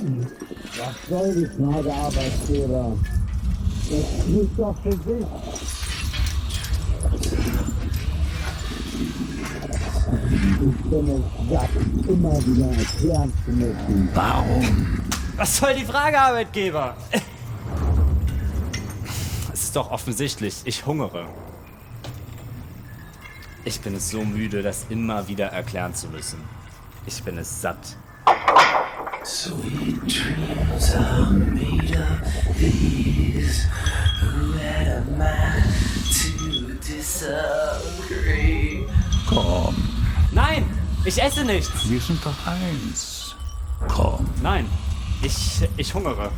Was soll die Frage, Arbeitgeber? Das spricht doch für sich. Ich bin es satt, immer wieder erklären zu müssen. Warum? Was soll die Frage, Arbeitgeber? Es ist doch offensichtlich, ich hungere. Ich bin es so müde, das immer wieder erklären zu müssen. Ich bin es satt. Sweet dreams are made of these. Who had a mind to disagree? Komm, Nein, ich esse nichts. wir sind doch eins. Komm, Nein, ich hungere.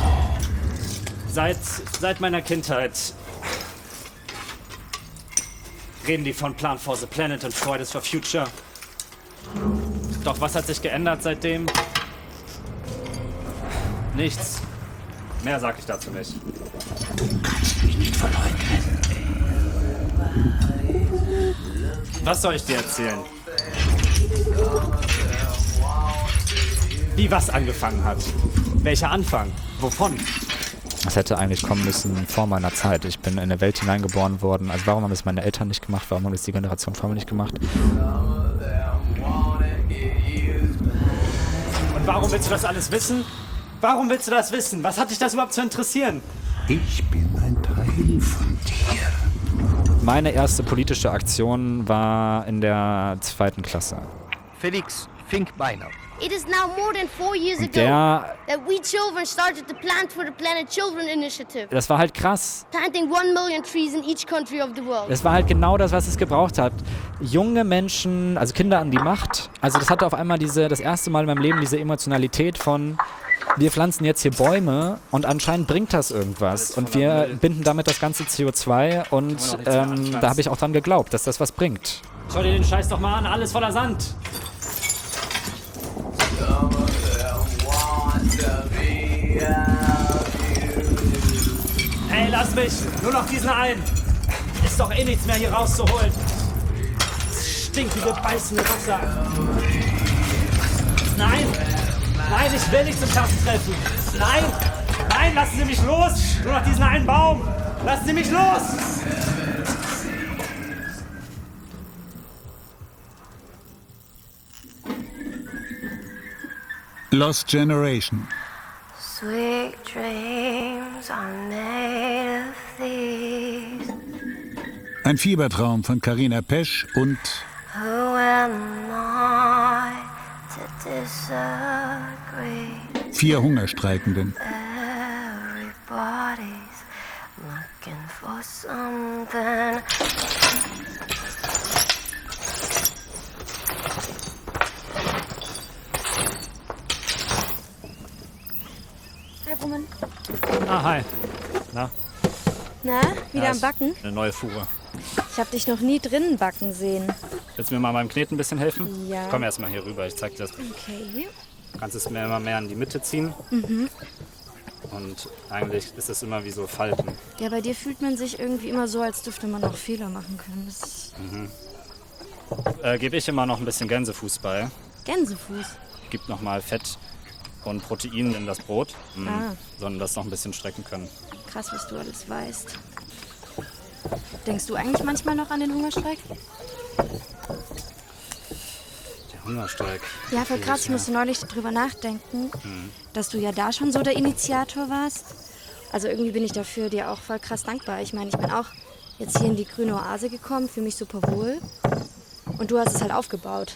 Seit meiner Kindheit reden die von Plan for the Planet und Fridays for Future. Doch was hat sich geändert seitdem? Nichts. Mehr sag ich dazu nicht. du kannst mich nicht verleugnen. Was soll ich dir erzählen? Wie was angefangen hat? Welcher Anfang? Wovon? Das hätte eigentlich kommen müssen vor meiner Zeit. Ich bin in eine Welt hineingeboren worden. Also warum haben es meine Eltern nicht gemacht? Warum haben es die Generation vor mir nicht gemacht? Und warum willst du das alles wissen? Warum willst du das wissen? Was hat dich das überhaupt zu interessieren? Ich bin ein Teil von dir. Meine erste politische Aktion war in der 2. Klasse. Felix Finkbeiner. It is now more than 4 years ago Der, that we children started the Plant for the Planet Children Initiative, das war halt krass. planting 1 million trees in each country of the world. Das war halt genau das, was es gebraucht hat. Junge Menschen, also Kinder an die Macht. Also das hatte auf einmal das erste Mal in meinem Leben diese Emotionalität von, wir pflanzen jetzt hier Bäume und anscheinend bringt das irgendwas. Und wir binden damit das ganze CO2 und da habe ich auch dran geglaubt, dass das was bringt. Schau dir den Scheiß doch mal an, alles voller Sand. Ey, lass mich! Nur noch diesen einen! Ist doch eh nichts mehr hier rauszuholen! Das stinkige, beißende Wasser! Nein! Nein, ich will nicht zum Klassentreffen! Nein! Nein, lassen Sie mich los! Nur noch diesen einen Baum! Lassen Sie mich los! Lost Generation. Sweet dreams are made of these. Ein Fiebertraum von Carina Pesch und Who am I to disagree? 4 Hungerstreikenden. Everybody's looking for something. Hi, Roman. Ah, hi. Na, Na, wieder Ja, am Backen? eine neue Fuhre. Ich habe dich noch nie drinnen backen sehen. Willst du mir mal beim Kneten ein bisschen helfen? Ja. Komm erst mal hier rüber, ich zeig dir das. Okay. Du kannst es mir immer mehr in die Mitte ziehen. Und eigentlich ist es immer wie so Falten. Ja, bei dir fühlt man sich irgendwie immer so, als dürfte man auch Fehler machen können. Das ist Gebe ich immer noch ein bisschen Gänsefuß bei. Gänsefuß. Gib noch mal Fett und Protein in das Brot. Ah. Sondern das noch ein bisschen strecken können. Krass, was du alles weißt. Denkst du eigentlich manchmal noch an den Hungerstreik? Der Hungerstreik. Ja, voll krass. Ich musste neulich drüber nachdenken, dass du ja da schon so der Initiator warst. Also irgendwie bin ich dafür dir auch voll krass dankbar. Ich meine, ich bin auch jetzt hier in die grüne Oase gekommen, fühle mich super wohl. Und du hast es halt aufgebaut.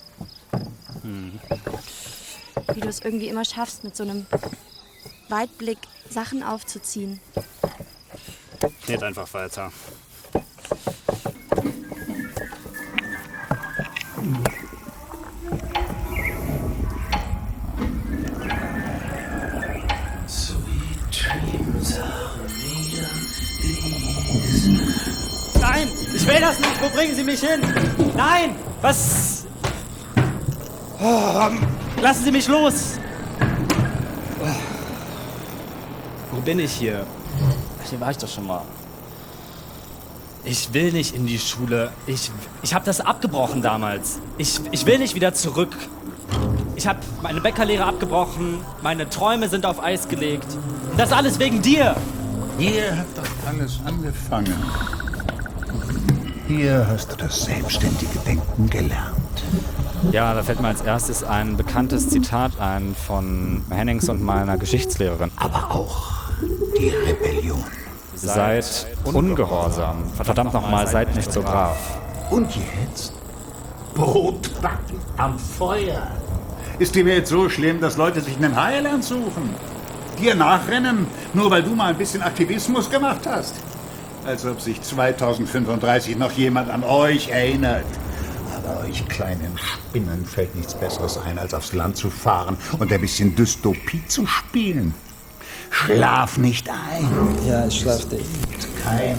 Wie du es irgendwie immer schaffst, mit so einem Weitblick Sachen aufzuziehen. Knet einfach weiter. Nein, ich will das nicht. Wo bringen Sie mich hin? Nein, was? Oh, lassen Sie mich los. Wo bin ich hier? Ach, hier war ich doch schon mal. Ich will nicht in die Schule. Ich habe das abgebrochen damals. Ich will nicht wieder zurück. Ich habe meine Bäckerlehre abgebrochen, meine Träume sind auf Eis gelegt. Das alles wegen dir. Hier hat doch alles angefangen. Hier hast du das selbstständige Denken gelernt. Ja, da fällt mir als erstes ein bekanntes Zitat ein von Hennings und meiner Geschichtslehrerin. Aber auch die Rebellion. Seid ungehorsam. Verdammt nochmal, seid nicht so brav. Und jetzt? Brotbacken am Feuer. Ist die Welt so schlimm, dass Leute sich einen Heiland suchen? Dir nachrennen, nur weil du mal ein bisschen Aktivismus gemacht hast? Als ob sich 2035 noch jemand an euch erinnert. Aber euch kleinen Spinnen fällt nichts Besseres ein, als aufs Land zu fahren und ein bisschen Dystopie zu spielen. Schlaf nicht ein. Ja, ich schlaf nicht. Kein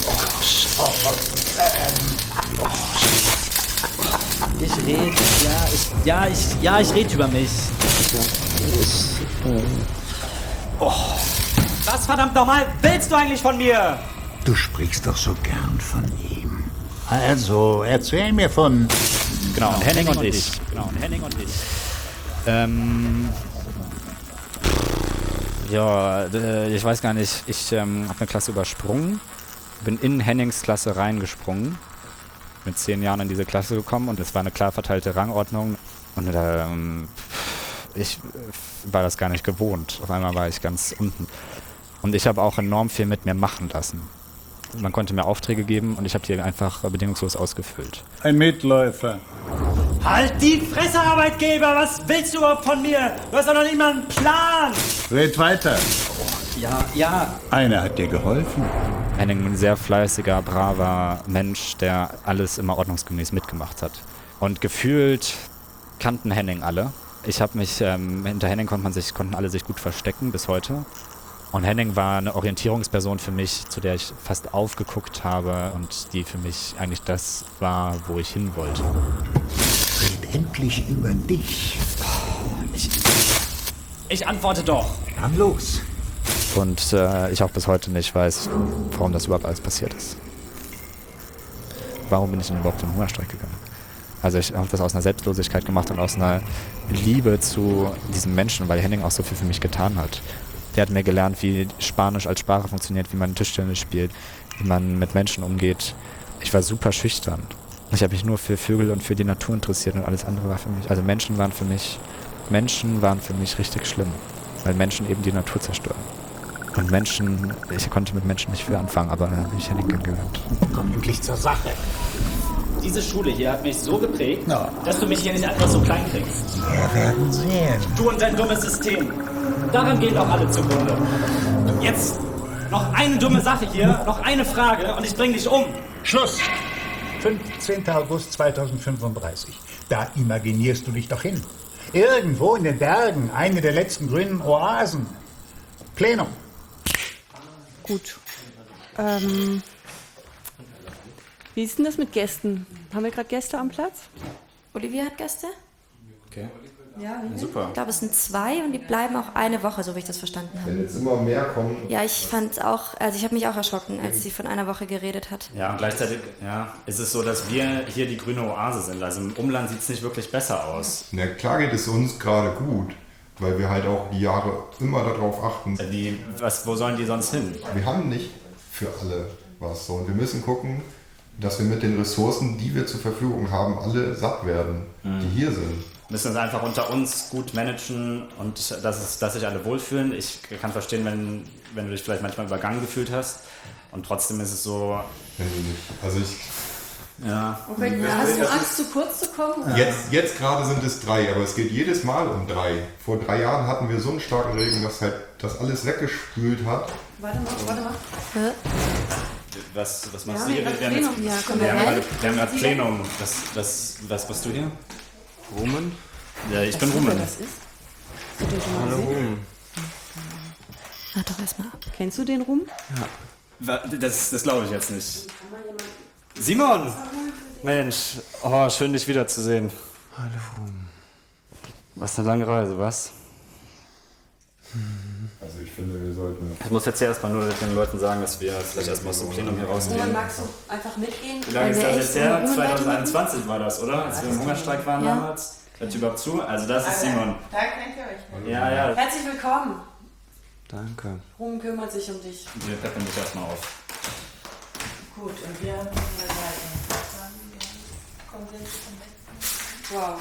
Ich rede, ich rede über mich. Was verdammt nochmal willst du eigentlich von mir? Du sprichst doch so gern von ihm. Also, erzähl mir von... Genau, und Henning und ich. Ich weiß gar nicht, ich habe eine Klasse übersprungen, bin in Hennings Klasse reingesprungen, mit 10 Jahren in diese Klasse gekommen und es war eine klar verteilte Rangordnung und ich war das gar nicht gewohnt. Auf einmal war ich ganz unten. Und ich habe auch enorm viel mit mir machen lassen. Man konnte mir Aufträge geben und ich habe die einfach bedingungslos ausgefüllt. Ein Mitläufer. Halt die Fresse, Arbeitgeber! Was willst du überhaupt von mir? Du hast doch noch nicht mal einen Plan! Red weiter. Ja. Einer hat dir geholfen. Henning, ein sehr fleißiger, braver Mensch, der alles immer ordnungsgemäß mitgemacht hat. Und gefühlt kannten Henning alle. Ich habe mich, hinter Henning konnten alle sich gut verstecken bis heute. Und Henning war eine Orientierungsperson für mich, zu der ich fast aufgeguckt habe und die für mich eigentlich das war, wo ich hin wollte. Red endlich über dich. Ich antworte doch. Dann los. Und ich auch bis heute nicht weiß, warum das überhaupt alles passiert ist. Warum bin ich denn überhaupt in den Hungerstreik gegangen? Also ich habe das aus einer Selbstlosigkeit gemacht und aus einer Liebe zu diesem Menschen, weil Henning auch so viel für mich getan hat. Der hat mir gelernt, wie Spanisch als Sprache funktioniert, wie man Tischtennis spielt, wie man mit Menschen umgeht. Ich war super schüchtern. Ich habe mich nur für Vögel und für die Natur interessiert und alles andere war für mich. Also Menschen waren für mich richtig schlimm, weil Menschen eben die Natur zerstören. Und ich konnte mit Menschen nicht viel anfangen, aber dann habe ich Henning kennengelernt. Komm endlich zur Sache. Diese Schule hier hat mich so geprägt, dass du mich hier nicht einfach so klein kriegst. Wir werden sehen. Du und dein dummes System. Daran gehen doch alle zugrunde. Jetzt noch eine dumme Sache hier, noch eine Frage und ich bring dich um. Schluss. 15. August 2035. Da imaginierst du dich doch hin. Irgendwo in den Bergen, eine der letzten grünen Oasen. Plenum. Gut. Wie ist denn das mit Gästen? Haben wir gerade Gäste am Platz? Olivia hat Gäste? Okay. Ja, super. Ich glaube, es sind 2 und die bleiben auch eine Woche, so wie ich das verstanden habe. Wenn jetzt immer mehr kommen. Ja, ich fand's auch, also ich habe mich auch erschrocken, als sie von einer Woche geredet hat. Ja, und gleichzeitig ist es so, dass wir hier die grüne Oase sind. Also im Umland sieht es nicht wirklich besser aus. Na klar geht es uns gerade gut, weil wir halt auch die Jahre immer darauf achten. Wo sollen die sonst hin? Wir haben nicht für alle was so und wir müssen gucken, dass wir mit den Ressourcen, die wir zur Verfügung haben, alle satt werden, die hier sind. Wir müssen es einfach unter uns gut managen und dass sich alle wohlfühlen. Ich kann verstehen, wenn du dich vielleicht manchmal übergangen gefühlt hast und trotzdem ist es so... Also Ja. Okay, hast du Angst, zu kurz zu kommen? Jetzt gerade sind es 3, aber es geht jedes Mal um 3. Vor 3 Jahren hatten wir so einen starken Regen, dass halt das alles weggespült hat. Warte mal. Was machst du hier? Wir haben gerade Plenum. Was bist du hier? Rumen? Ja, ich bin Rumen. Das ist? Hallo Rumen. Warte doch erstmal ab. Kennst du den Rum? Ja. Das glaube ich jetzt nicht. Simon! Mensch, schön dich wiederzusehen. Hallo Rumen. Was eine lange Reise, was? Also ich finde, wir sollten... Ich muss jetzt erstmal nur den Leuten sagen, dass wir vielleicht erstmal aus dem Plenum hier rausgehen. Magst du einfach mitgehen? Wie lange ist das jetzt her? 2021 war das, oder? Als wir im Hungerstreik waren damals. Hört ihr überhaupt zu? Also das ist Simon. Da kennt ihr euch. Ja, ja. Herzlich willkommen. Danke. Ruhm kümmert sich um dich. Wir peppen dich erstmal auf. Gut, und wir müssen mal weiter. Kommt jetzt zum Besten. Wow.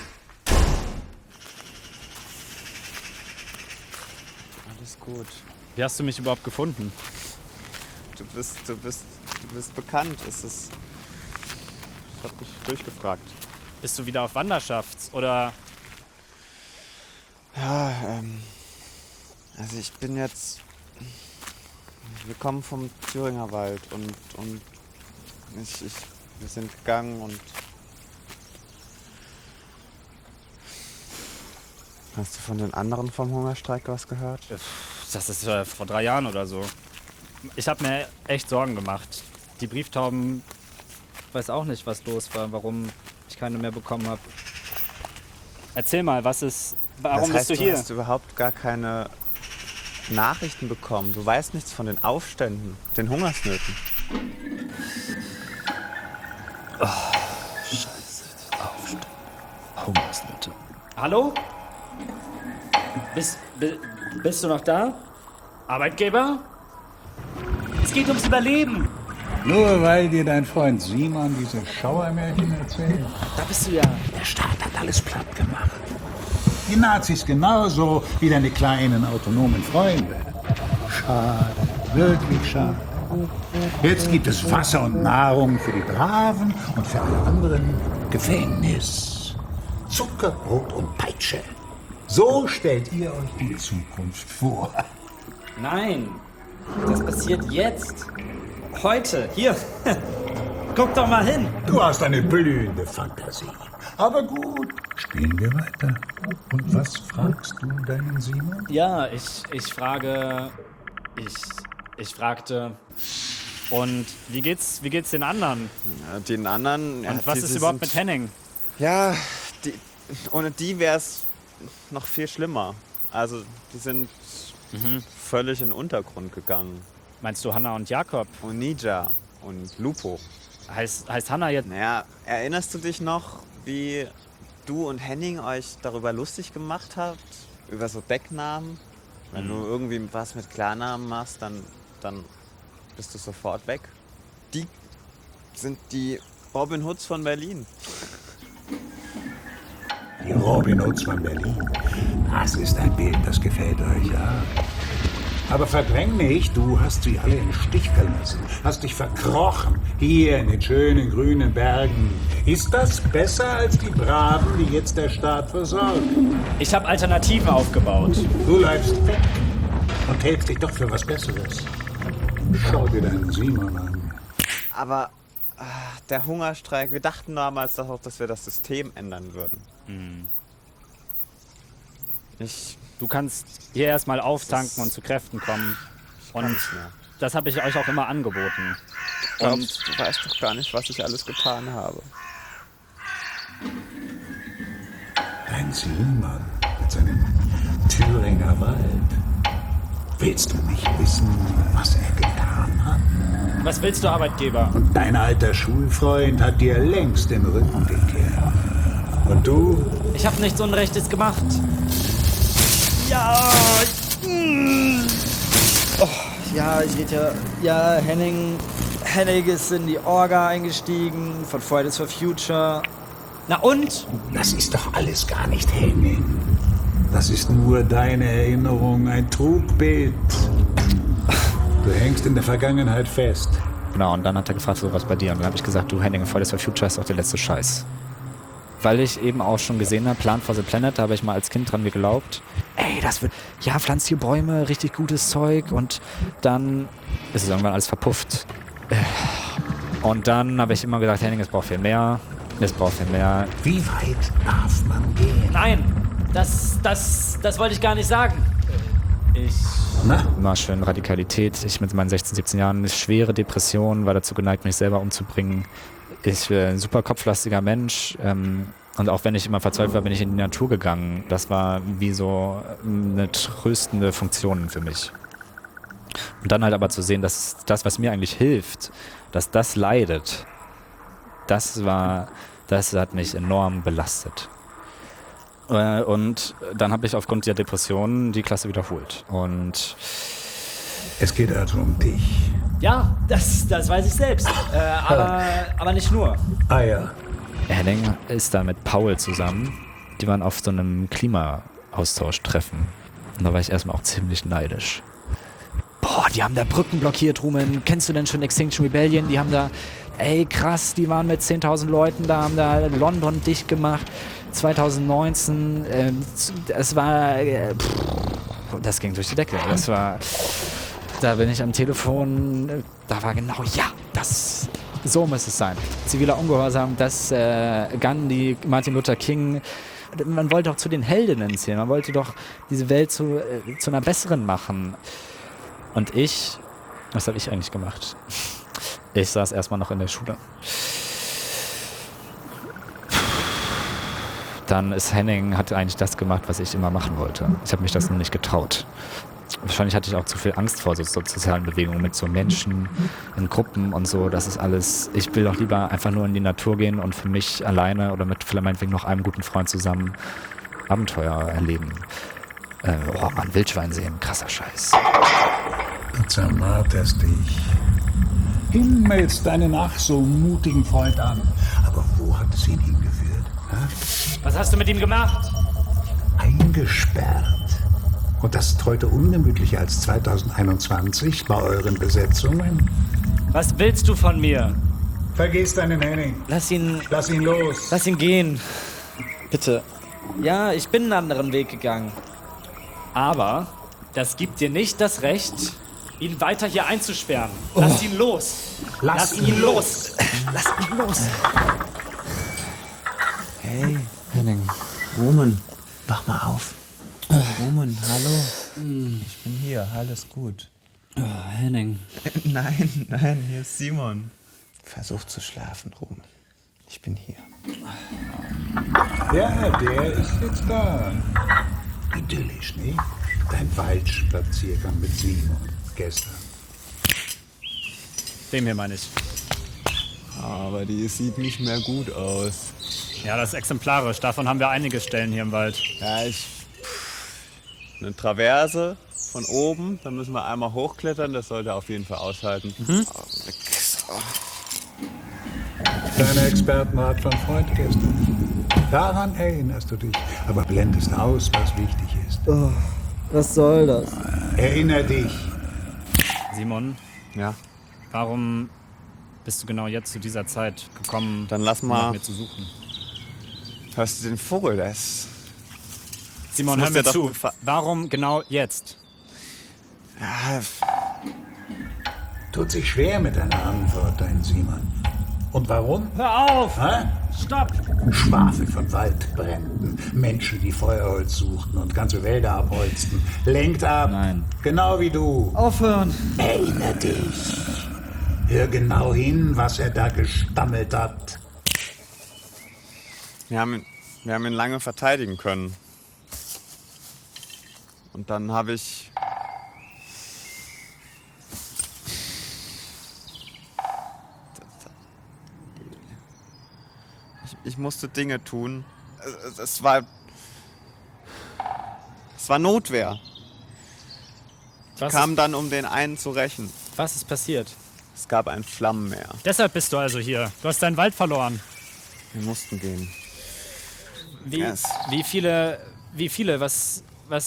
Alles gut. Wie hast du mich überhaupt gefunden? Du bist bekannt. Ich hab dich durchgefragt. Bist du wieder auf Wanderschaft oder? Ja, also ich bin jetzt... Wir kommen vom Thüringer Wald und wir sind gegangen und... Hast du von den anderen vom Hungerstreik was gehört? Das ist vor 3 Jahren oder so. Ich habe mir echt Sorgen gemacht. Die Brieftauben, weiß auch nicht, was los war, warum ich keine mehr bekommen habe. Erzähl mal, warum bist du hier? Du hast überhaupt gar keine Nachrichten bekommen. Du weißt nichts von den Aufständen, den Hungersnöten. Oh, Scheiße. Aufstände. Hungersnöte. Hallo? Bist du noch da? Arbeitgeber? Es geht ums Überleben. Nur weil dir dein Freund Simon diese Schauermärchen erzählt. Da bist du ja. Der Staat hat alles platt gemacht. Die Nazis genauso wie deine kleinen autonomen Freunde. Schade, wirklich schade. Jetzt gibt es Wasser und Nahrung für die Braven und für alle anderen Gefängnis. Zucker, Brot und Peitsche. So stellt ihr euch die Zukunft vor. Nein, das passiert jetzt. Heute, hier. Guck doch mal hin. Du hast eine blühende Fantasie. Aber gut, spielen wir weiter. Und was fragst du deinen Simon? Ja, ich fragte. Und wie geht's den anderen? Ja, den anderen... Und was ist überhaupt mit Henning? Ja, ohne die wäre es noch viel schlimmer. Also, die sind völlig in den Untergrund gegangen. Meinst du Hanna und Jakob? Und Nija und Lupo. Heißt Hanna jetzt... Naja, erinnerst du dich noch, wie du und Henning euch darüber lustig gemacht habt? Über so Decknamen? Wenn du irgendwie was mit Klarnamen machst, dann bist du sofort weg. Die sind die Robin Hoods von Berlin. Die Robin Hoods von Berlin. Das ist ein Bild, das gefällt euch, ja. Aber verdräng nicht, du hast sie alle im Stich gelassen. Hast dich verkrochen, hier in den schönen grünen Bergen. Ist das besser als die Braven, die jetzt der Staat versorgt? Ich habe Alternativen aufgebaut. Du bleibst weg und hältst dich doch für was Besseres. Schau dir deinen Simon an. Aber der Hungerstreik, wir dachten damals doch auch, dass wir das System ändern würden. Du kannst hier erstmal auftanken und zu Kräften kommen. Und das habe ich euch auch immer angeboten. Und du weißt doch gar nicht, was ich alles getan habe. Dein Simon mit seinem Thüringer Wald. Willst du nicht wissen, was er getan hat? Was willst du, Arbeitgeber? Und dein alter Schulfreund hat dir längst den Rücken gekehrt. Und du? Ich habe nichts Unrechtes gemacht. Ja. Oh, ja, ich rede ja. Ja, Henning ist in die Orga eingestiegen von Fridays for Future. Na und? Das ist doch alles gar nicht Henning. Das ist nur deine Erinnerung, ein Trugbild. Du hängst in der Vergangenheit fest. Genau, und dann hat er gefragt, so was bei dir. Und dann habe ich gesagt, du, Henning, Fridays for Future ist doch der letzte Scheiß. Weil ich eben auch schon gesehen habe, Plan for the Planet, da habe ich mal als Kind dran geglaubt. Ey, das wird, ja, pflanzt hier Bäume, richtig gutes Zeug. Und dann ist es irgendwann alles verpufft. Und dann habe ich immer gesagt, Henning, es braucht viel mehr. Es braucht viel mehr. Wie weit darf man gehen? Nein, das wollte ich gar nicht sagen. Immer schön Radikalität. Ich mit meinen 16, 17 Jahren eine schwere Depression, war dazu geneigt, mich selber umzubringen. Ich bin ein super kopflastiger Mensch. Und auch wenn ich immer verzweifelt war, bin ich in die Natur gegangen. Das war wie so eine tröstende Funktion für mich. Und dann halt aber zu sehen, dass das, was mir eigentlich hilft, dass das leidet, das hat mich enorm belastet. Und dann habe ich aufgrund der Depressionen die Klasse wiederholt. Und Es geht also um dich. ja, das weiß ich selbst. Aber nicht nur. Ah ja. Henning ist da mit Paul zusammen. Die waren auf so einem Klimaaustausch-Treffen. Und da war ich erstmal auch ziemlich neidisch. Boah, die haben da Brücken blockiert, Rumen. Kennst du denn schon Extinction Rebellion? Die haben da, ey krass, die waren mit 10.000 Leuten da, haben da London dicht gemacht. 2019, es war, das ging durch die Decke. Das war, da bin ich am Telefon, da war genau, ja, so muss es sein. Ziviler Ungehorsam, das Gandhi, Martin Luther King, man wollte doch zu den Heldinnen zählen, man wollte doch diese Welt zu einer besseren machen. Und was habe ich eigentlich gemacht? Ich saß erstmal noch in der Schule. Dann ist Henning, hat eigentlich das gemacht, was ich immer machen wollte. Ich habe mich das noch nicht getraut. Wahrscheinlich hatte ich auch zu viel Angst vor so sozialen Bewegungen mit so Menschen in Gruppen und so. Das ist alles, ich will doch lieber einfach nur in die Natur gehen und für mich alleine oder mit meinetwegen noch einem guten Freund zusammen Abenteuer erleben. Mann, Wildschwein sehen, krasser Scheiß. Du zermarterst dich. Himmelst deinen ach so mutigen Freund an. Aber wo hat es ihn hingeführt? Was hast du mit ihm gemacht? Eingesperrt. Und das ist heute ungemütlicher als 2021 bei euren Besetzungen. Was willst du von mir? Vergiss deinen Henning. Lass ihn los. Lass ihn gehen. Bitte. Ja, ich bin einen anderen Weg gegangen. Aber das gibt dir nicht das Recht, ihn weiter hier einzusperren. Lass ihn los. Lass ihn los. Lass ihn los. Hey, Henning. Rumen, wach mal auf. Rumen, hallo. Ich bin hier, alles gut. Henning. Nein, hier ist Simon. Versuch zu schlafen, Rumen. Ich bin hier. Ja, der ist jetzt da. Idyllisch, nicht? Dein Waldspaziergang mit Simon gestern. Dem hier meine ich. Aber die sieht nicht mehr gut aus. Ja, das ist exemplarisch. Davon haben wir einige Stellen hier im Wald. Ja, eine Traverse von oben, da müssen wir einmal hochklettern, das sollte auf jeden Fall aushalten. Deine Expertenrat von Freund gestern. Daran erinnerst du dich, aber blendest aus, was wichtig ist. Oh, was soll das? Erinner dich. Simon, ja. Warum bist du genau jetzt zu dieser Zeit gekommen, dann lass mal nach mir zu suchen? Hörst du den Vogel? Simon, hör mir zu. Warum genau jetzt? Ja. Tut sich schwer mit einer Antwort, dein Simon. Und warum? Hör auf! Hä? Stopp! Schwafel von Waldbränden, Menschen, die Feuerholz suchten und ganze Wälder abholzten. Lenkt ab. Nein. Genau wie du. Aufhören. Erinner dich. Hör genau hin, was er da gestammelt hat. Wir haben ihn lange verteidigen können. Und dann habe ich... Ich musste Dinge tun. Es war Notwehr. Ich kam dann, um den einen zu rächen. Was ist passiert? Es gab ein Flammenmeer. Deshalb bist du also hier. Du hast deinen Wald verloren. Wir mussten gehen. Wie viele, was...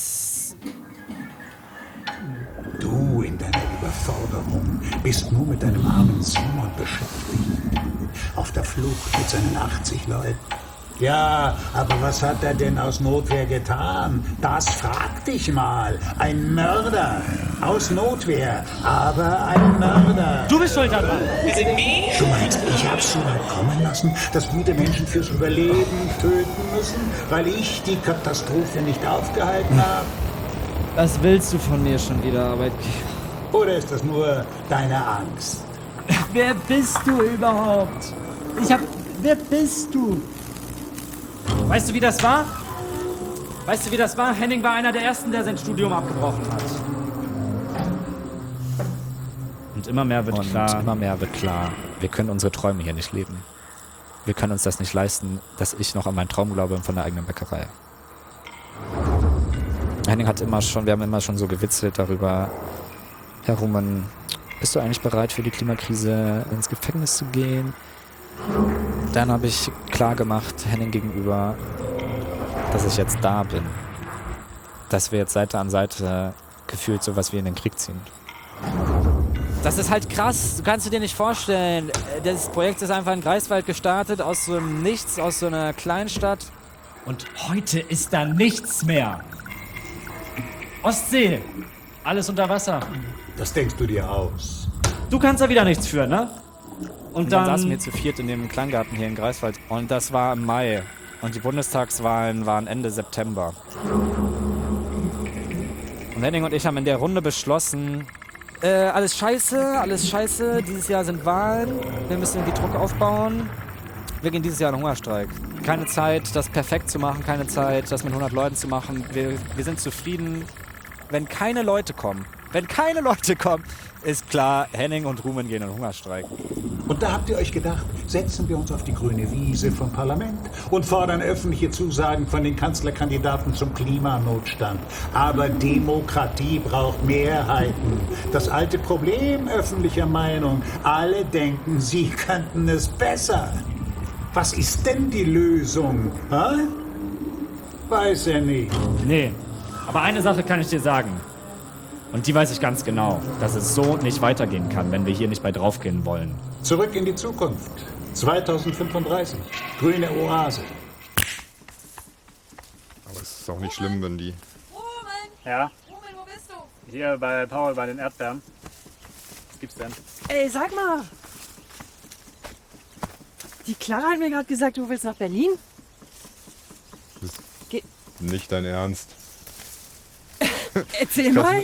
Du in deiner Überforderung bist nur mit deinem armen Simon beschäftigt. Auf der Flucht mit seinen 80 Leuten. Ja, aber was hat er denn aus Notwehr getan? Das frag dich mal. Ein Mörder. Aus Notwehr. Aber ein Mörder. Du bist schuld daran. Du meinst, ich hab's so weit kommen lassen, dass gute Menschen fürs Überleben töten müssen, weil ich die Katastrophe nicht aufgehalten habe? Was willst du von mir schon wieder, Arbeitgeber? Oder ist das nur deine Angst? Wer bist du überhaupt? Wer bist du? Weißt du, wie das war? Henning war einer der Ersten, der sein Studium abgebrochen hat. Und immer mehr wird klar, wir können unsere Träume hier nicht leben. Wir können uns das nicht leisten, dass ich noch an meinen Traum glaube von der eigenen Bäckerei. Henning wir haben immer schon so gewitzelt darüber, Herr Rummel, bist du eigentlich bereit für die Klimakrise ins Gefängnis zu gehen? Dann habe ich klar gemacht, Henning gegenüber, dass ich jetzt da bin. Dass wir jetzt Seite an Seite gefühlt sowas wie in den Krieg ziehen. Das ist halt krass, du kannst dir nicht vorstellen. Das Projekt ist einfach in Greifswald gestartet, aus so einem Nichts, aus so einer Kleinstadt. Und heute ist da nichts mehr. Ostsee, alles unter Wasser. Das denkst du dir aus. Du kannst da wieder nichts für, ne? Und dann saßen wir zu viert in dem Kleingarten hier in Greifswald. Und das war im Mai. Und die Bundestagswahlen waren Ende September. Und Henning und ich haben in der Runde beschlossen, alles scheiße, dieses Jahr sind Wahlen, wir müssen irgendwie Druck aufbauen. Wir gehen dieses Jahr in Hungerstreik. Keine Zeit, das perfekt zu machen, keine Zeit, das mit 100 Leuten zu machen. Wir sind zufrieden, wenn keine Leute kommen. Wenn keine Leute kommen, ist klar, Henning und Rummel gehen in Hungerstreik. Und da habt ihr euch gedacht, setzen wir uns auf die grüne Wiese vom Parlament und fordern öffentliche Zusagen von den Kanzlerkandidaten zum Klimanotstand. Aber Demokratie braucht Mehrheiten. Das alte Problem öffentlicher Meinung, alle denken, sie könnten es besser. Was ist denn die Lösung? Hä? Weiß er nicht. Nee, aber eine Sache kann ich dir sagen. Und die weiß ich ganz genau, dass es so nicht weitergehen kann, wenn wir hier nicht bei draufgehen wollen. Zurück in die Zukunft. 2035. Grüne Oase. Aber es ist auch nicht schlimm, wenn die... Ja? Rummel, wo bist du? Hier bei Paul, bei den Erdbeeren. Was gibt's denn? Ey, sag mal. Die Clara hat mir gerade gesagt, du willst nach Berlin. Das ist nicht dein Ernst. Erzähl mal.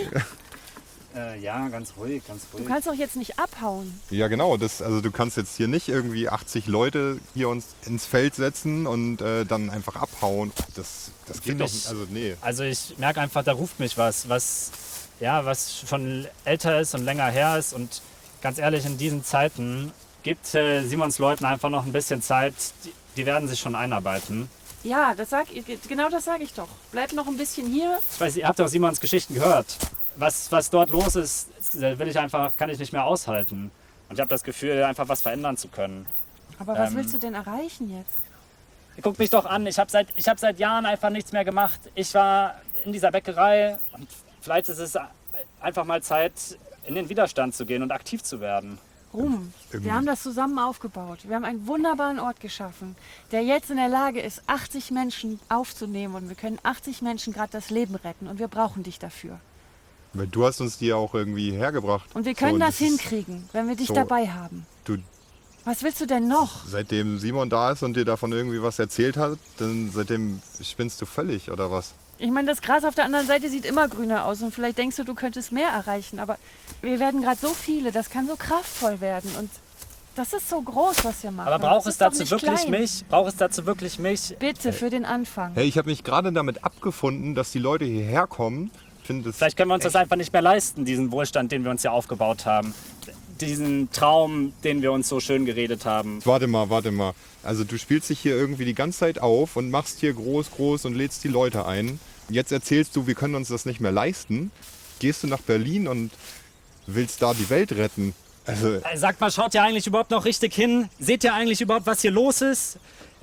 Ja, ganz ruhig, ganz ruhig. Du kannst doch jetzt nicht abhauen. Ja, genau. Also du kannst jetzt hier nicht irgendwie 80 Leute hier uns ins Feld setzen und dann einfach abhauen. Das geht doch nicht. Also, nee. Also ich merke einfach, da ruft mich was schon älter ist und länger her ist. Und ganz ehrlich, in diesen Zeiten gibt Simons Leuten einfach noch ein bisschen Zeit. Die werden sich schon einarbeiten. Ja, genau das sage ich doch. Bleib noch ein bisschen hier. Ich weiß, ihr habt doch Simons Geschichten gehört. Was dort los ist, kann ich nicht mehr aushalten. Und ich habe das Gefühl, einfach was verändern zu können. Aber was willst du denn erreichen jetzt? Guck mich doch an, ich hab seit Jahren einfach nichts mehr gemacht. Ich war in dieser Bäckerei und vielleicht ist es einfach mal Zeit, in den Widerstand zu gehen und aktiv zu werden. Wir haben das zusammen aufgebaut. Wir haben einen wunderbaren Ort geschaffen, der jetzt in der Lage ist, 80 Menschen aufzunehmen. Und wir können 80 Menschen gerade das Leben retten. Und wir brauchen dich dafür. Weil du hast uns die auch irgendwie hergebracht. Und wir können das hinkriegen, wenn wir dich dabei haben. Was willst du denn noch? Seitdem Simon da ist und dir davon irgendwie was erzählt hat, dann seitdem spinnst du völlig, oder was? Ich meine, das Gras auf der anderen Seite sieht immer grüner aus. Und vielleicht denkst du könntest mehr erreichen. Aber wir werden gerade so viele, das kann so kraftvoll werden. Und das ist so groß, was wir machen. Aber braucht es dazu wirklich mich? Braucht es dazu wirklich mich? Bitte, für den Anfang. Hey, ich habe mich gerade damit abgefunden, dass die Leute hierher kommen. Vielleicht können wir uns das einfach nicht mehr leisten, diesen Wohlstand, den wir uns ja aufgebaut haben. Diesen Traum, den wir uns so schön geredet haben. Warte mal. Also du spielst dich hier irgendwie die ganze Zeit auf und machst hier groß und lädst die Leute ein. Jetzt erzählst du, wir können uns das nicht mehr leisten. Gehst du nach Berlin und willst da die Welt retten. Also sagt mal, schaut ihr eigentlich überhaupt noch richtig hin? Seht ihr eigentlich überhaupt, was hier los ist?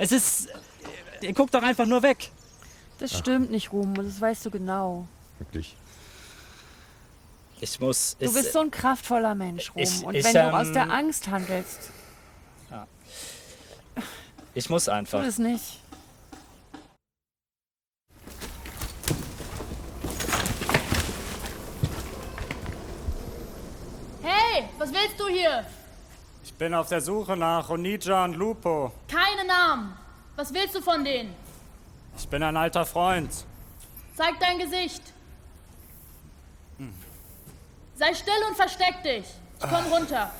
Ihr guckt doch einfach nur weg. Das stimmt nicht, Ruhm, und das weißt du genau. Wirklich. Du bist so ein kraftvoller Mensch, Ruhm. Und wenn du aus der Angst handelst... Ja. Ich muss einfach. Tu es nicht. Hey, was willst du hier? Ich bin auf der Suche nach Onija und Lupo. Keine Namen. Was willst du von denen? Ich bin ein alter Freund. Zeig dein Gesicht. Sei still und versteck dich. Ich komm runter.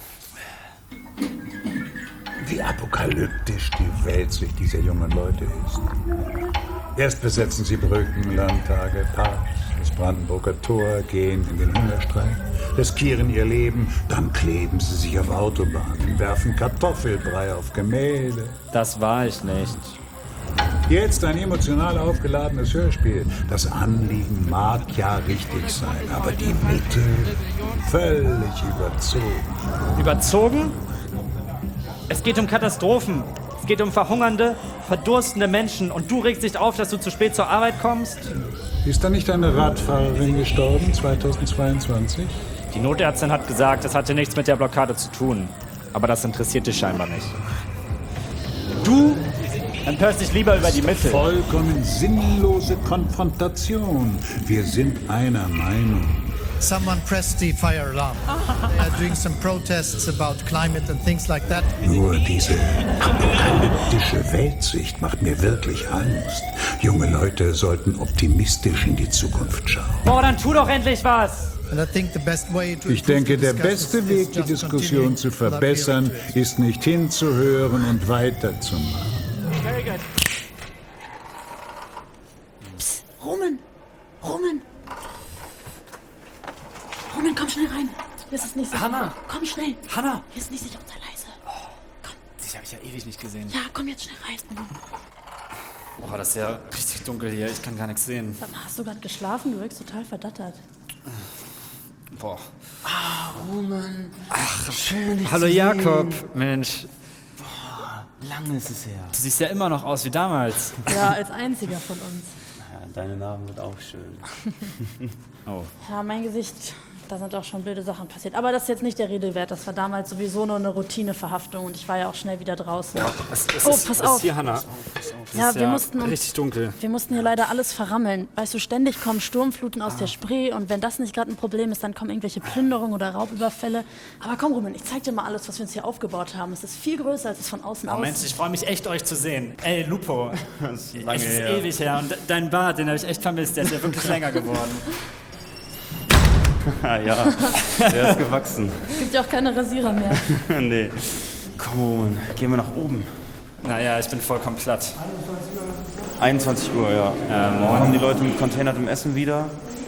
Wie apokalyptisch die Welt sich dieser jungen Leute ist. Erst besetzen sie Brücken, Landtage, Parks, das Brandenburger Tor, gehen in den Hungerstreik, riskieren ihr Leben, dann kleben sie sich auf Autobahnen, werfen Kartoffelbrei auf Gemälde. Das war ich nicht. Jetzt ein emotional aufgeladenes Hörspiel. Das Anliegen mag ja richtig sein, aber die Mittel völlig überzogen. Überzogen? Es geht um Katastrophen. Es geht um verhungernde, verdurstende Menschen. Und du regst dich auf, dass du zu spät zur Arbeit kommst? Ist da nicht eine Radfahrerin gestorben, 2022? Die Notärztin hat gesagt, das hatte nichts mit der Blockade zu tun. Aber das interessiert dich scheinbar nicht. Du empörst dich lieber über die Mittel. Vollkommen sinnlose Konfrontation. Wir sind einer Meinung. Someone pressed the fire alarm. They are doing some protests about climate and things like that. Nur diese apokalyptische Weltsicht macht mir wirklich Angst. Junge Leute sollten optimistisch in die Zukunft schauen. Boah, dann tu doch endlich was! Ich denke, der beste Weg, die Diskussion zu verbessern, ist nicht hinzuhören und weiterzumachen. Psst, Roman! Roman, komm schnell rein. Hier ist es nicht sicher. Hanna! Komm schnell. Hanna! Hier ist nicht sicher und sei leise. Komm. Dich habe ich ja ewig nicht gesehen. Ja, komm jetzt schnell rein. Boah, das ist ja richtig dunkel hier. Ich kann gar nichts sehen. Sag mal, hast du gerade geschlafen? Du wirkst total verdattert. Boah. Ah, Roman. Ach, schön, dich hallo zu Jakob. sehen. Mensch. Boah, lange ist es her. Du siehst ja immer noch aus wie damals. Ja, als einziger von uns. Ja, deine Narben sind auch schön. Oh. Ja, mein Gesicht, da sind auch schon blöde Sachen passiert. Aber das ist jetzt nicht der Rede wert. Das war damals sowieso nur eine Routineverhaftung und ich war ja auch schnell wieder draußen. Ja, pass auf. Hier, Hanna. Ja, wir mussten richtig dunkel. Wir mussten hier leider alles verrammeln. Weißt du, ständig kommen Sturmfluten aus der Spree und wenn das nicht gerade ein Problem ist, dann kommen irgendwelche Plünderungen oder Raubüberfälle. Aber komm, Roman, ich zeig dir mal alles, was wir uns hier aufgebaut haben. Es ist viel größer, als es von außen Oh aussieht. Mensch, ich freue mich echt, euch zu sehen. Ey, Lupo. Das ist Es ist ewig her und dein Bart, den habe ich echt vermisst. Der ist ja wirklich länger geworden. Ja, der ist gewachsen. Es gibt ja auch keine Rasierer mehr. Nee. Komm, Roman, gehen wir nach oben. Naja, ich bin vollkommen platt. 21 Uhr, ja. Morgen kommen die Leute mit Container zum Essen wieder.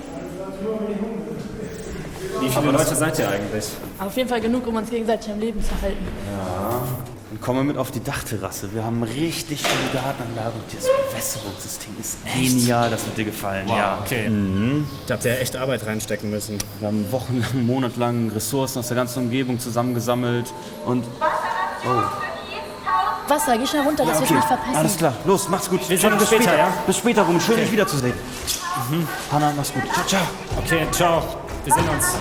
Wie viele Leute seid ihr eigentlich? Aber auf jeden Fall genug, um uns gegenseitig am Leben zu halten. Ja. Dann kommen wir mit auf die Dachterrasse. Wir haben richtig viele Gartenanlagen und das Bewässerungssystem ist genial. Das wird dir gefallen. Wow, ja. okay. Da habt ihr ja echt Arbeit reinstecken müssen. Wir haben wochenlang, monatelang Ressourcen aus der ganzen Umgebung zusammengesammelt und... Oh. Wasser, geh schnell runter, dass wir es nicht verpassen. Alles klar, los, macht's gut. Wir sehen uns später, ja? Bis später, Roman. Schön, dich wiederzusehen. Hanna, mach's gut. Ciao, ciao. Okay, ciao. Wir sehen uns.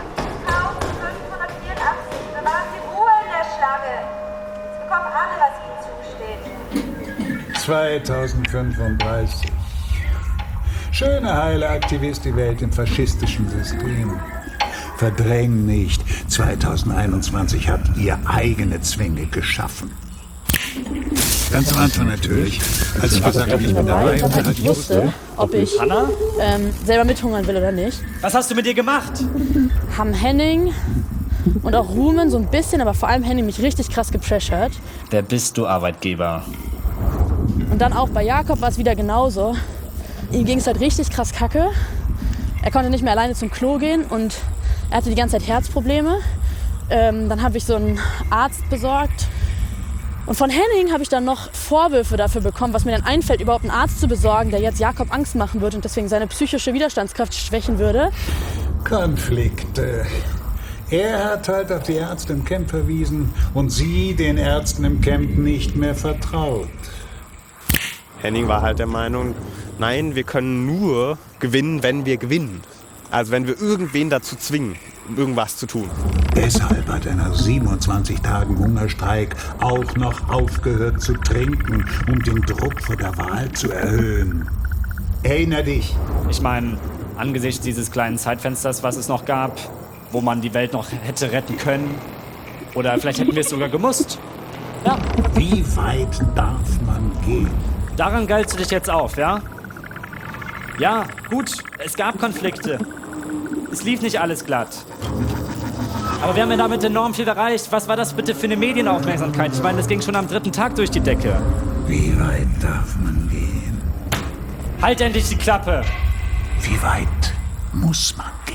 2035. Schöne, heile Aktivist die Welt im faschistischen System. Verdräng nicht, 2021 habt ihr eigene Zwänge geschaffen. Ganz am Anfang natürlich, als ich gesagt habe, ich bin dabei. Dass ich wusste, ob ich Hanna? selber mithungern will oder nicht. Was hast du mit dir gemacht? Haben Henning und auch Rumen so ein bisschen, aber vor allem Henning mich richtig krass gepressured. Wer bist du, Arbeitgeber? Und dann auch bei Jakob war es wieder genauso. Ihm ging es halt richtig krass kacke. Er konnte nicht mehr alleine zum Klo gehen und er hatte die ganze Zeit Herzprobleme. Dann habe ich so einen Arzt besorgt. Und von Henning habe ich dann noch Vorwürfe dafür bekommen, was mir dann einfällt, überhaupt einen Arzt zu besorgen, der jetzt Jakob Angst machen würde und deswegen seine psychische Widerstandskraft schwächen würde. Konflikte. Er hat halt auf die Ärzte im Camp verwiesen und sie den Ärzten im Camp nicht mehr vertraut. Henning war halt der Meinung, nein, wir können nur gewinnen, wenn wir gewinnen. Also wenn wir irgendwen dazu zwingen, irgendwas zu tun. Deshalb hat er nach 27 Tagen Hungerstreik auch noch aufgehört zu trinken, um den Druck vor der Wahl zu erhöhen. Erinner dich. Ich meine, angesichts dieses kleinen Zeitfensters, was es noch gab, wo man die Welt noch hätte retten können, oder vielleicht hätten wir es sogar gemusst. Ja. Wie weit darf man gehen? Daran geilst du dich jetzt auf, ja? Ja, gut, es gab Konflikte. Es lief nicht alles glatt. Aber wir haben ja damit enorm viel erreicht. Was war das bitte für eine Medienaufmerksamkeit? Ich meine, das ging schon am 3. Tag durch die Decke. Wie weit darf man gehen? Halt endlich die Klappe! Wie weit muss man gehen?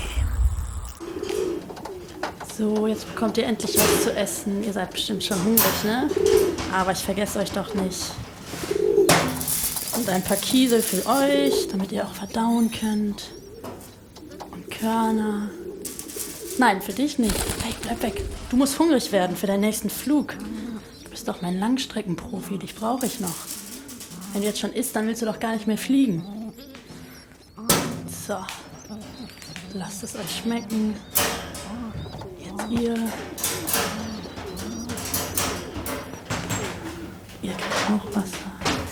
So, jetzt bekommt ihr endlich was zu essen. Ihr seid bestimmt schon hungrig, ne? Aber ich vergesse euch doch nicht. Und ein paar Kiesel für euch, damit ihr auch verdauen könnt. Und Körner. Nein, für dich nicht. Hey, bleib weg. Du musst hungrig werden für deinen nächsten Flug. Du bist doch mein Langstreckenprofi, dich brauche ich noch. Wenn du jetzt schon isst, dann willst du doch gar nicht mehr fliegen. So. Lasst es euch schmecken. Jetzt ihr. Ihr kriegt auch Wasser.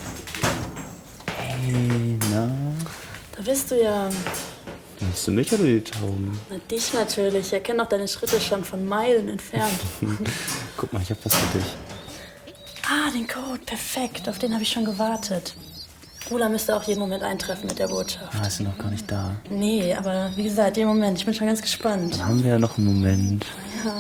Hey, na? Da bist du ja. Bist du mich oder die Tauben? Na, dich natürlich. Ich erkenne doch deine Schritte schon von Meilen entfernt. Guck mal, ich hab was für dich. Ah, den Code. Perfekt. Auf den habe ich schon gewartet. Rula müsste auch jeden Moment eintreffen mit der Botschaft. Ah, ist sie noch gar nicht da. Nee, aber wie gesagt, jeden Moment. Ich bin schon ganz gespannt. Dann haben wir ja noch einen Moment. Ja.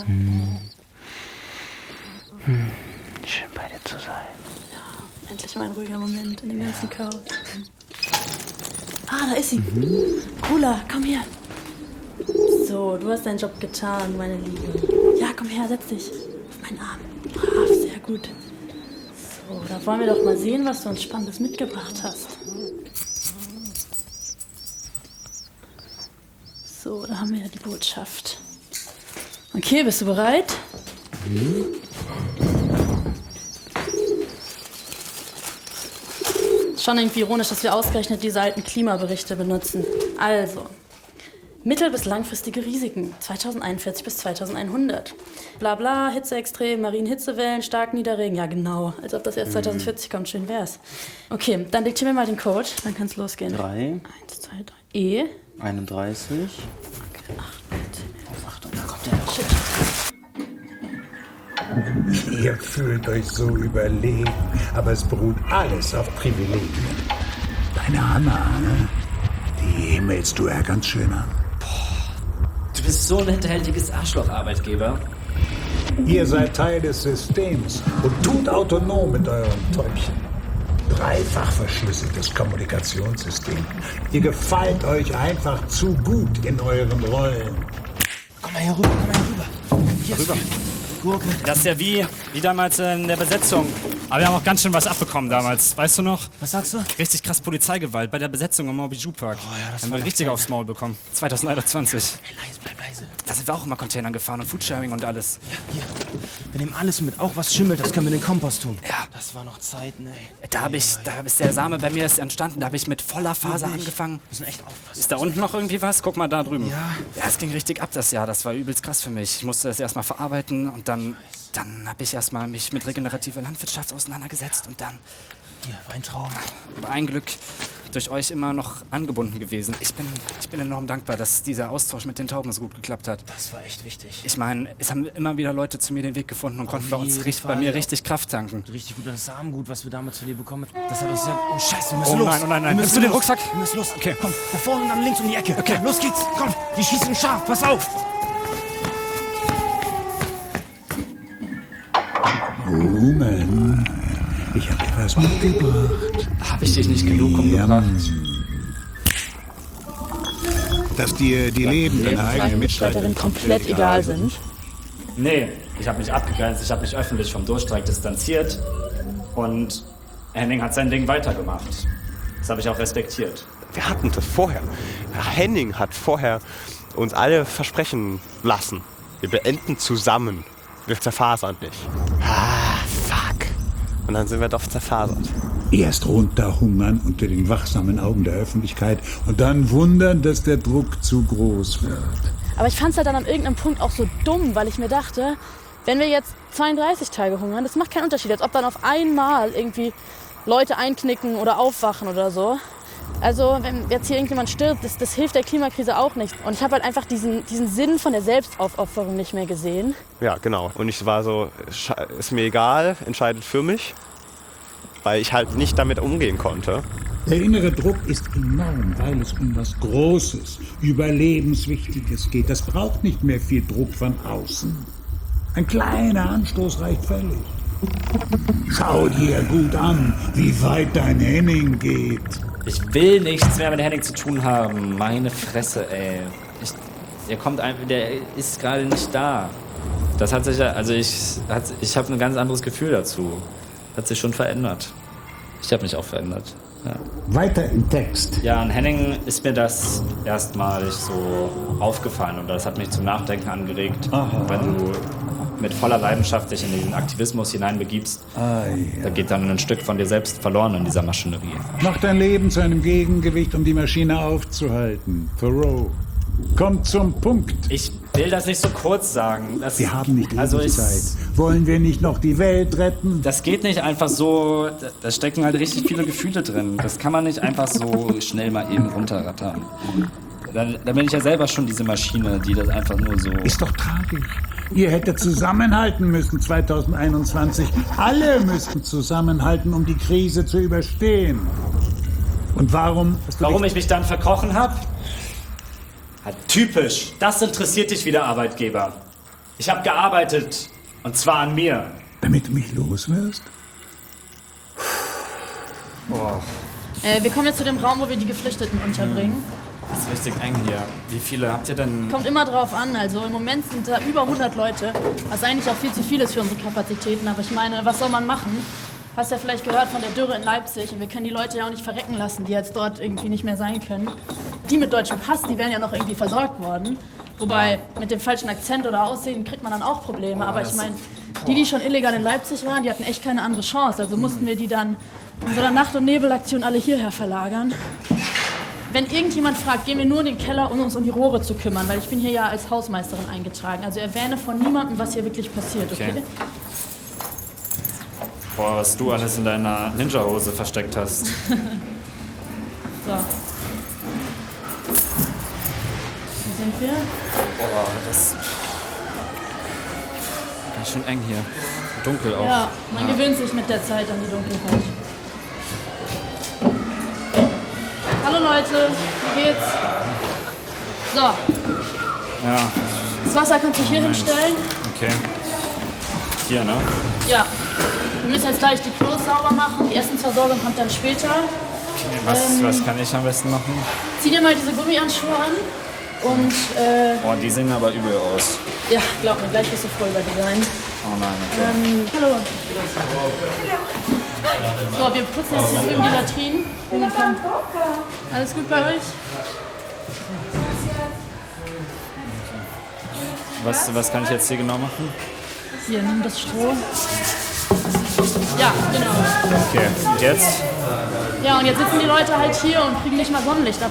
Schön bei dir zu sein. Ja, endlich mal ein ruhiger Moment in dem ganzen Chaos. Ah, da ist sie. Rula, komm her. So, du hast deinen Job getan, meine Liebe. Ja, komm her, setz dich auf meinen Arm. Brav, sehr gut. So, da wollen wir doch mal sehen, was du uns Spannendes mitgebracht hast. So, da haben wir ja die Botschaft. Okay, bist du bereit? Schon irgendwie ironisch, dass wir ausgerechnet diese alten Klimaberichte benutzen. Also, mittel- bis langfristige Risiken 2041 bis 2100. Bla bla, Hitzeextrem, Marienhitzewellen, starken Niederregen. Ja, genau. Als ob das erst 2040 kommt. Schön wär's. Okay, dann diktier mir mal den Code. Dann kann's losgehen. 3. 1, 2, 3. E. 31. Okay, 8, 10. Oh, Achtung, da kommt der. Shit. Ihr fühlt euch so überlegen, aber es beruht alles auf Privilegien. Deine Hanna, ne? Die himmelst du ja ganz schön an. Du bist so ein hinterhältiges Arschloch-Arbeitgeber. Ihr seid Teil des Systems und tut autonom mit euren Täubchen. Dreifach verschlüsseltes Kommunikationssystem. Ihr gefällt euch einfach zu gut in euren Rollen. Komm mal hier rüber, Hier Rüber. Gurke. Das ist ja wie damals in der Besetzung. Aber wir haben auch ganz schön was abbekommen damals. Weißt du noch? Was sagst du? Richtig krass Polizeigewalt bei der Besetzung im Morbiju-Park. Oh ja, das haben war wir richtig aufs Maul bekommen. 2021. Hey, leise, bleib leise. Da sind wir auch immer Containern gefahren und Foodsharing und alles. Ja, hier. Wir nehmen alles mit, auch was schimmelt, das können wir in den Kompost tun. Ja. Das war noch Zeiten, ey. Da ist der Same bei mir ist entstanden. Da habe ich mit voller Faser angefangen. Wir müssen echt aufpassen. Ist da unten noch irgendwie was? Guck mal da drüben. Ja. Ja, es ging richtig ab das Jahr. Das war übelst krass für mich. Ich musste das erstmal verarbeiten und dann habe ich erstmal mich mit regenerativer Landwirtschaft auseinandergesetzt und dann Hier, Weintrauben. war ein Glück durch euch immer noch angebunden gewesen. Ich bin enorm dankbar, dass dieser Austausch mit den Tauben so gut geklappt hat. Das war echt wichtig. Ich meine, es haben immer wieder Leute zu mir den Weg gefunden und konnten bei mir richtig Kraft tanken. Richtig gut, das Samengut, was wir damals von dir bekommen haben. Das hat uns ja... Oh Scheiße, wir müssen los. Nein, oh nein. Wir müssen Nimmst du den los. Rucksack? Wir müssen los. Okay. Komm, da vorne und dann links um die Ecke. Okay, los geht's. Komm, die schießen scharf, pass auf. Rumen, ich habe dir was mitgebracht. Habe ich dich nicht genug umgebracht? Dass dir die Leben deiner eigenen Mitstreiterin komplett egal sind. Nee, ich habe mich abgegrenzt, ich habe mich öffentlich vom Durchstreik distanziert und Henning hat sein Ding weitergemacht. Das habe ich auch respektiert. Wir hatten das vorher. Henning hat vorher uns alle versprechen lassen. Wir beenden zusammen. Wir zerfasern nicht. Ah, fuck. Und dann sind wir doch zerfasert. Erst runterhungern unter den wachsamen Augen der Öffentlichkeit und dann wundern, dass der Druck zu groß wird. Aber ich fand es halt dann an irgendeinem Punkt auch so dumm, weil ich mir dachte, wenn wir jetzt 32 Tage hungern, das macht keinen Unterschied, als ob dann auf einmal irgendwie Leute einknicken oder aufwachen oder so. Also wenn jetzt hier irgendjemand stirbt, das hilft der Klimakrise auch nicht. Und ich habe halt einfach diesen Sinn von der Selbstaufopferung nicht mehr gesehen. Ja, genau. Und ich war so, ist mir egal, entscheidet für mich, weil ich halt nicht damit umgehen konnte. Der innere Druck ist enorm, weil es um was Großes, Überlebenswichtiges geht. Das braucht nicht mehr viel Druck von außen. Ein kleiner Anstoß reicht völlig. Schau dir gut an, wie weit dein Henning geht. Ich will nichts mehr mit Henning zu tun haben. Meine Fresse, ey. Der ist gerade nicht da. Das hat sich, ich habe ein ganz anderes Gefühl dazu. Hat sich schon verändert. Ich habe mich auch verändert. Weiter im Text. Ja, an Henning ist mir das erstmalig so aufgefallen und das hat mich zum Nachdenken angeregt, wenn du mit voller Leidenschaft dich in den Aktivismus hineinbegibst, da geht dann ein Stück von dir selbst verloren in dieser Maschinerie. Mach dein Leben zu einem Gegengewicht, um die Maschine aufzuhalten. Thoreau. Kommt zum Punkt. Ich will das nicht so kurz sagen. Wir haben nicht ewig Zeit. Wollen wir nicht noch die Welt retten? Das geht nicht einfach so, da stecken halt richtig viele Gefühle drin. Das kann man nicht einfach so schnell mal eben runterrattern. Da bin ich ja selber schon diese Maschine, die das einfach nur so... Ist doch tragisch. Ihr hättet zusammenhalten müssen 2021. Alle müssten zusammenhalten, um die Krise zu überstehen. Und warum? Warum ich mich dann verkrochen habe? Typisch. Das interessiert dich wie der Arbeitgeber. Ich habe gearbeitet. Und zwar an mir. Damit du mich los wirst? Boah. Wir kommen jetzt zu dem Raum, wo wir die Geflüchteten unterbringen. Das ist richtig eng hier. Wie viele habt ihr denn? Kommt immer drauf an. Also im Moment sind da über 100 Leute, was eigentlich auch viel zu viel ist für unsere Kapazitäten. Aber ich meine, was soll man machen? Hast ja vielleicht gehört von der Dürre in Leipzig und wir können die Leute ja auch nicht verrecken lassen, die jetzt dort irgendwie nicht mehr sein können. Die mit deutschem Pass, die wären ja noch irgendwie versorgt worden. Wobei mit dem falschen Akzent oder Aussehen kriegt man dann auch Probleme. Aber ich meine, die schon illegal in Leipzig waren, die hatten echt keine andere Chance. Also mussten wir die dann in so einer Nacht- und Nebelaktion alle hierher verlagern. Wenn irgendjemand fragt, gehen wir nur in den Keller, um uns um die Rohre zu kümmern, weil ich bin hier ja als Hausmeisterin eingetragen. Also erwähne von niemandem, was hier wirklich passiert, okay? Boah, was du alles in deiner Ninja-Hose versteckt hast. So. Wo sind wir? Boah, das ist ganz schön eng hier. Dunkel auch. Ja, man gewöhnt sich mit der Zeit an die Dunkelheit. Hallo Leute, wie geht's? So. Ja. Das Wasser kannst du hier hinstellen. Okay. Hier, ne? Ja. Wir müssen jetzt gleich die Klos sauber machen. Die Essensversorgung kommt dann später. Okay, was kann ich am besten machen? Zieh dir mal diese Gummihandschuhe an und Boah, die sehen aber übel aus. ja, glaub mir, gleich wirst du froh über die sein. Oh nein, okay. Hallo. So, wir putzen jetzt hier drüben die Latrinen. Alles gut bei euch? Was kann ich jetzt hier genau machen? Hier, nimm das Stroh. Ja, genau. Okay, und jetzt? Ja, und jetzt sitzen die Leute halt hier und kriegen nicht mal Sonnenlicht ab.